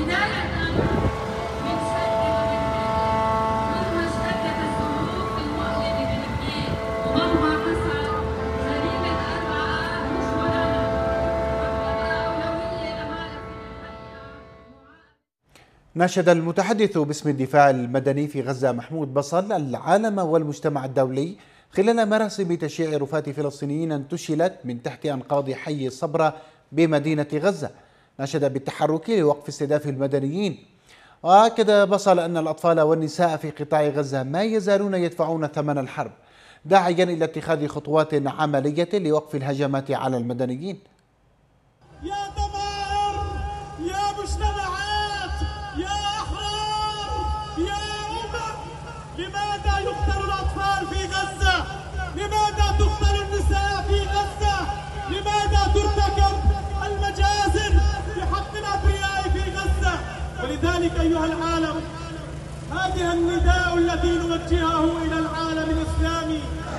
ناشد المتحدث باسم الدفاع المدني في غزة محمود بصل العالم والمجتمع الدولي خلال مراسم تشييع رفات فلسطينيين انتشلت من تحت أنقاض حي الصبرة بمدينة غزة. ناشد بالتحرك لوقف استهداف المدنيين، وأكد بصل أن الأطفال والنساء في قطاع غزة ما يزالون يدفعون ثمن الحرب، داعيا إلى اتخاذ خطوات عملية لوقف الهجمات على المدنيين. يا ضمائر، يا مجتمعات، يا أحرار، يا أمم، لماذا يقتل الأطفال في غزة؟ لماذا تقتل النساء في غزة؟ لماذا ترتكب المجازر بحق الأبرياء في غزة؟ ولذلك أيها العالم، هذه النداء الذي نوجهه إلى العالم الإسلامي.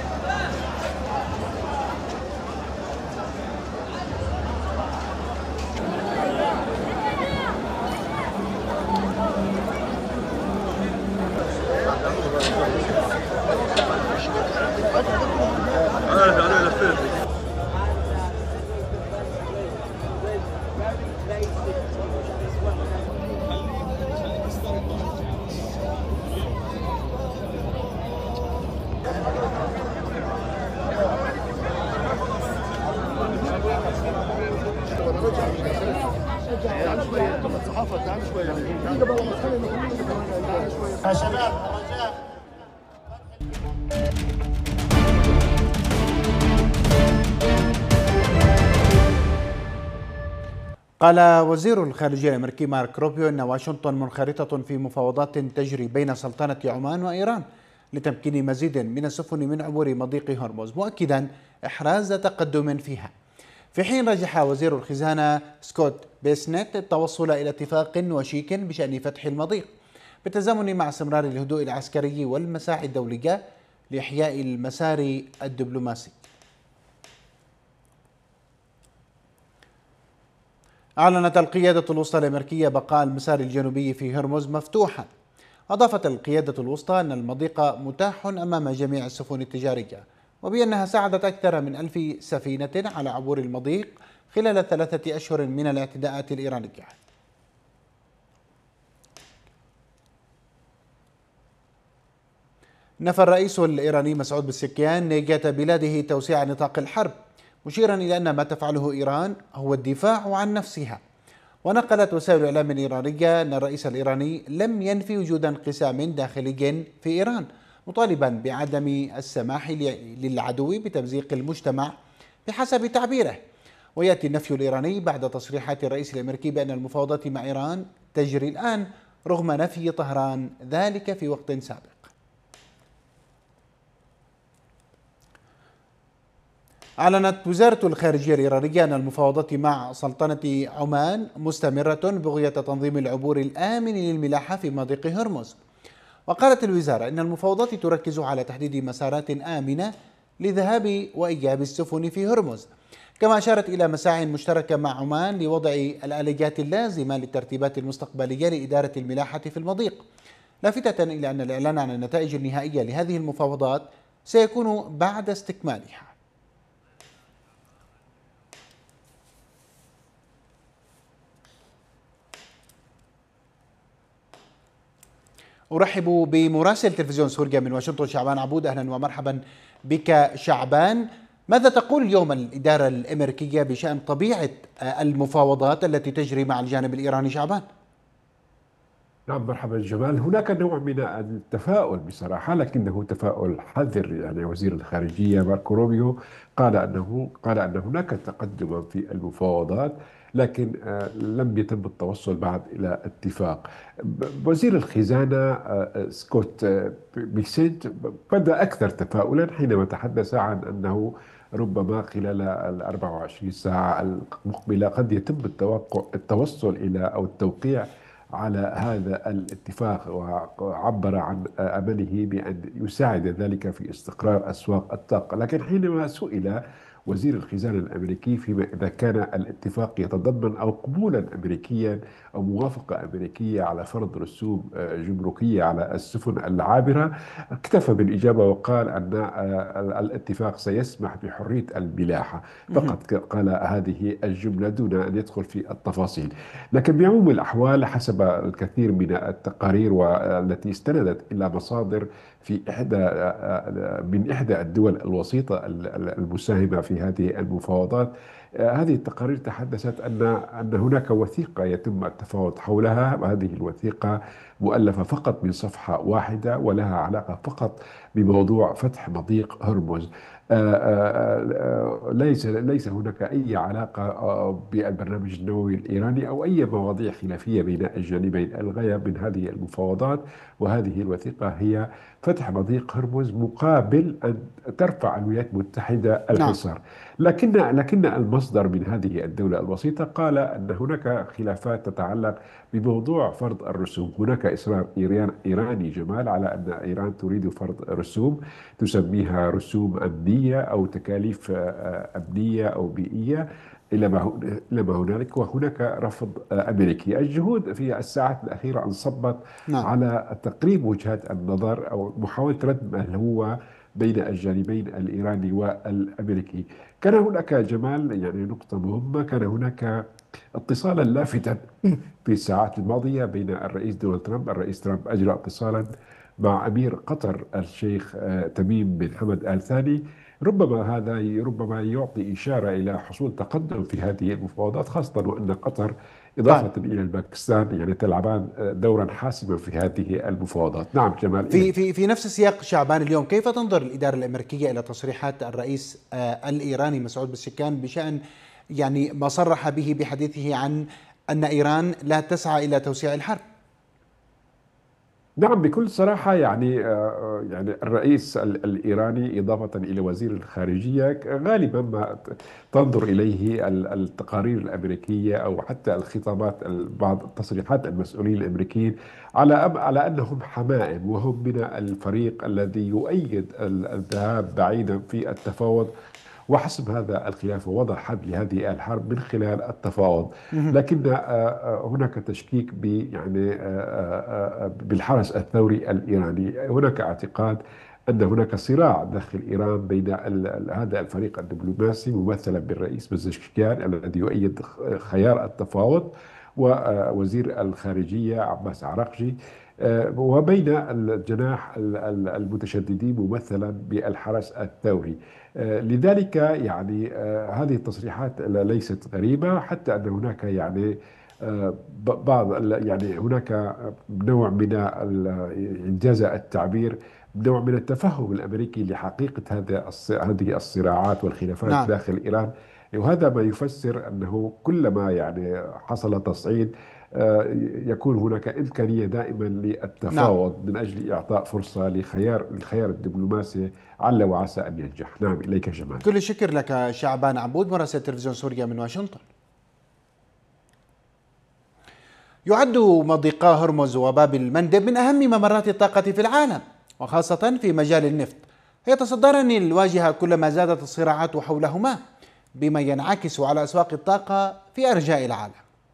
يا شباب رجاء. قال وزير الخارجية الأمريكي مارك روبيو أن واشنطن منخرطة في مفاوضات تجري بين سلطنة عمان وإيران لتمكين مزيد من السفن من عبور مضيق هرمز، مؤكدا إحراز تقدم فيها. في حين رجح وزير الخزانة سكوت بيسنت التوصل إلى اتفاق وشيك بشأن فتح المضيق بالتزامن مع استمرار الهدوء العسكري والمساعي الدولية لإحياء المسار الدبلوماسي. أعلنت القيادة الوسطى الأمريكية بقاء المسار الجنوبي في هرمز مفتوحا. أضافت القيادة الوسطى أن المضيق متاح أمام جميع السفن التجارية، وبأنها ساعدت أكثر من 1000 سفينة على عبور المضيق خلال 3 أشهر من الاعتداءات الإيرانية. نفى الرئيس الإيراني مسعود بزكيان نية بلاده توسيع نطاق الحرب، مشيرا إلى أن ما تفعله إيران هو الدفاع عن نفسها. ونقلت وسائل الإعلام الإيرانية أن الرئيس الإيراني لم ينفي وجود انقسام داخلي في إيران، مطالبا بعدم السماح للعدو بتمزيق المجتمع بحسب تعبيره. ويأتي النفي الإيراني بعد تصريحات الرئيس الأمريكي بأن المفاوضات مع إيران تجري الآن رغم نفي طهران ذلك في وقت سابق. أعلنت وزارة الخارجية الإيرانية أن المفاوضات مع سلطنة عمان مستمرة بغية تنظيم العبور الآمن للملاحة في مضيق هرمز. وقالت الوزارة إن المفاوضات تركز على تحديد مسارات آمنة لذهاب وإياب السفن في هرمز، كما أشارت إلى مساعٍ مشتركة مع عمان لوضع الآليات اللازمة للترتيبات المستقبلية لإدارة الملاحة في المضيق، لافتة إلى أن الإعلان عن النتائج النهائية لهذه المفاوضات سيكون بعد استكمالها. أرحب بمراسل تلفزيون سوريا من واشنطن شعبان عبود. أهلا ومرحبا بك شعبان. ماذا تقول اليوم الإدارة الأمريكية بشأن طبيعة المفاوضات التي تجري مع الجانب الإيراني شعبان؟ نعم، مرحبا جمال. هناك نوع من التفاؤل بصراحة، لكنه تفاؤل حذر. يعني وزير الخارجية ماركو روبيو قال أن هناك تقدم في المفاوضات، لكن لم يتم التوصل بعد إلى اتفاق. وزير الخزانة سكوت بيسنت بدأ أكثر تفاؤلا حينما تحدث عن أنه ربما خلال 24 ساعة المقبلة قد يتم التوصل إلى أو التوقيع على هذا الاتفاق، وعبر عن أمله بأن يساعد ذلك في استقرار أسواق الطاقة. لكن حينما سئل وزير الخزانة الأمريكي فيما إذا كان الاتفاق يتضمن أو قبولا أمريكيا أو موافقة أمريكية على فرض رسوم جمركية على السفن العابرة. اكتفى بالإجابة وقال أن الاتفاق سيسمح بحرية الملاحة فقط، قال هذه الجملة دون أن يدخل في التفاصيل. لكن بعموم الأحوال حسب الكثير من التقارير والتي استندت إلى مصادر في من إحدى الدول الوسيطة المساهمة في هذه المفاوضات، هذه التقارير تحدثت أن هناك وثيقة يتم التفاوض حولها. هذه الوثيقة مؤلفة فقط من صفحة واحدة ولها علاقة فقط بموضوع فتح مضيق هرمز. ليس هناك أي علاقة بالبرنامج النووي الإيراني أو أي مواضيع خلافية بين الجانبين. الغاية من هذه المفاوضات وهذه الوثيقة هي فتح مضيق هرمز مقابل أن ترفع الولايات المتحدة الحصار. لكن المصدر من هذه الدولة الوسيطة قال أن هناك خلافات تتعلق بموضوع فرض الرسوم. هناك إصرار إيراني جمال على أن إيران تريد فرض رسوم تسميها رسوم أمنية أو تكاليف أمنية أو بيئية إلى ما هنالك، وهناك رفض أمريكي. الجهود في الساعات الأخيرة انصبت على تقريب وجهات النظر أو محاولة رد ما هو بين الجانبين الإيراني والأمريكي. كان هناك جمال يعني نقطة مهمة، كان هناك اتصالا لافتا في الساعات الماضية بين الرئيس دونالد ترامب. الرئيس ترامب أجرى اتصالا مع أمير قطر الشيخ تميم بن حمد آل ثاني. ربما يعطي إشارة إلى حصول تقدم في هذه المفاوضات، خاصة وأن قطر إضافة إلى الباكستان يعني تلعبان دورا حاسما في هذه المفاوضات. نعم جمال. في نفس السياق شعبان، اليوم كيف تنظر الإدارة الأمريكية إلى تصريحات الرئيس الإيراني مسعود بزكان بشأن يعني ما صرح به بحديثه عن أن إيران لا تسعى إلى توسيع الحرب؟ نعم بكل صراحة يعني الرئيس الإيراني إضافة إلى وزير الخارجية غالبا ما تنظر إليه التقارير الأمريكية أو حتى الخطابات بعض تصريحات المسؤولين الأمريكيين على أنهم حمائم وهم من الفريق الذي يؤيد الذهاب بعيدا في التفاوض وحسم هذا الخلاف ووضع حد لهذه الحرب من خلال التفاوض. لكن هناك تشكيك يعني بالحرس الثوري الإيراني. هناك اعتقاد أن هناك صراع داخل إيران بين هذا الفريق الدبلوماسي ممثلا بالرئيس بزشكيان الذي يؤيد خيار التفاوض ووزير الخارجية عباس عراقجي، وبين الجناح المتشددين ممثلا بالحرس الثوري. لذلك يعني هذه التصريحات ليست غريبة، حتى أن هناك يعني بعض يعني هناك نوع من إنجاز التعبير نوع من التفهم الأمريكي لحقيقة هذه الصراعات والخلافات داخل إيران. وهذا ما يفسر أنه كلما يعني حصل تصعيد يكون هناك إمكانية دائما للتفاوض من أجل إعطاء فرصة للخيار الدبلوماسي عل وعسى أن ينجح. نعم إليك جمال. كل الشكر لك شعبان عبود مراسل تلفزيون سوريا من واشنطن. يعد مضيقا هرمز وباب المندب من أهم ممرات الطاقة في العالم وخاصة في مجال النفط، يتصدران الواجهة كلما زادت الصراعات حولهما، بما ينعكس على أسواق الطاقة في أرجاء العالم.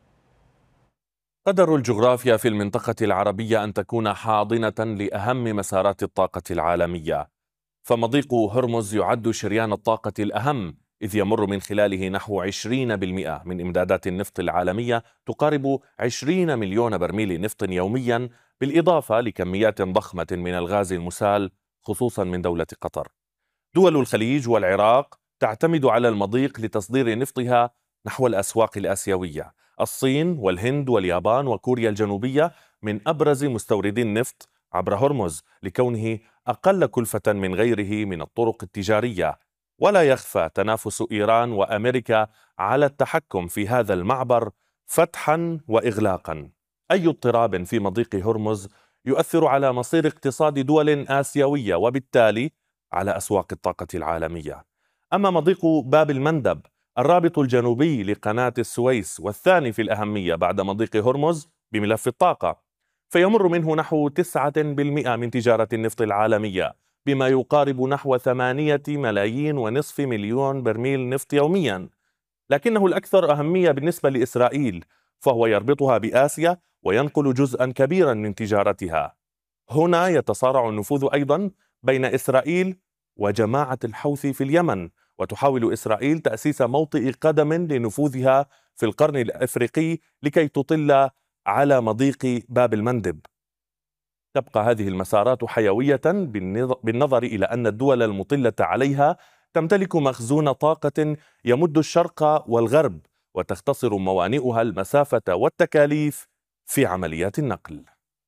قدر الجغرافيا في المنطقة العربية أن تكون حاضنة لأهم مسارات الطاقة العالمية، فمضيق هرمز يعد شريان الطاقة الأهم، إذ يمر من خلاله نحو 20% من إمدادات النفط العالمية، تقارب 20 مليون برميل نفط يوميا، بالإضافة لكميات ضخمة من الغاز المسال خصوصا من دولة قطر. دول الخليج والعراق تعتمد على المضيق لتصدير نفطها نحو الأسواق الآسيوية. الصين والهند واليابان وكوريا الجنوبية من أبرز مستوردي النفط عبر هرمز، لكونه أقل كلفة من غيره من الطرق التجارية. ولا يخفى تنافس إيران وأمريكا على التحكم في هذا المعبر فتحا وإغلاقا. أي اضطراب في مضيق هرمز يؤثر على مصير اقتصاد دول آسيوية وبالتالي على أسواق الطاقة العالمية. أما مضيق باب المندب الرابط الجنوبي لقناة السويس والثاني في الأهمية بعد مضيق هرمز بملف الطاقة، فيمر منه نحو 9% من تجارة النفط العالمية، بما يقارب نحو 8.5 مليون برميل نفط يوميا، لكنه الأكثر أهمية بالنسبة لإسرائيل، فهو يربطها بآسيا وينقل جزءا كبيرا من تجارتها. هنا يتصارع النفوذ أيضا بين إسرائيل وجماعة الحوثي في اليمن، وتحاول إسرائيل تأسيس موطئ قدم لنفوذها في القرن الأفريقي لكي تطل على مضيق باب المندب. تبقى هذه المسارات حيوية بالنظر إلى أن الدول المطلة عليها تمتلك مخزون طاقة يمد الشرق والغرب، وتختصر موانئها المسافة والتكاليف في عمليات النقل.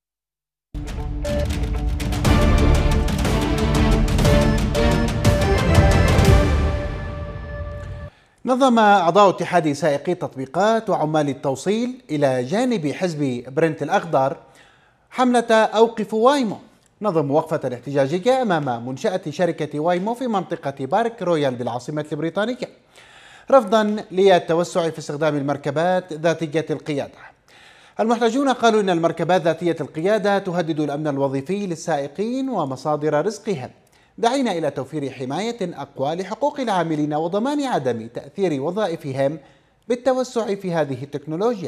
نظم أعضاء اتحاد سائقي التطبيقات وعمال التوصيل إلى جانب حزب برنت الأخضر حملة أوقفوا وايمو. نظموا وقفة احتجاجية أمام منشأة شركة وايمو في منطقة بارك رويال بالعاصمة البريطانية، رفضا للتوسع في استخدام المركبات ذاتية القيادة. المحتجون قالوا إن المركبات ذاتية القيادة تهدد الأمن الوظيفي للسائقين ومصادر رزقهم، داعين إلى توفير حماية أقوى لحقوق العاملين وضمان عدم تأثير وظائفهم بالتوسع في هذه التكنولوجيا.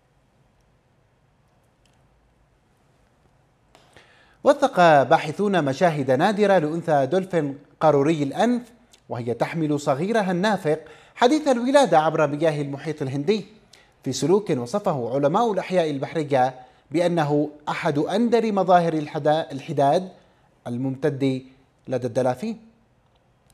وثق باحثون مشاهد نادرة لأنثى دولفين قاروري الأنف وهي تحمل صغيرها النافق حديث الولادة عبر مياه المحيط الهندي، في سلوك وصفه علماء الأحياء البحرية بأنه أحد أندر مظاهر الحداد الممتد لدى الدلافين.